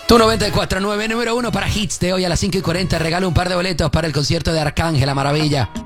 Tu 94.9, número 1 para hits de hoy a las 5:40. Regalo un par de boletos para el concierto de Arcángel, la maravilla.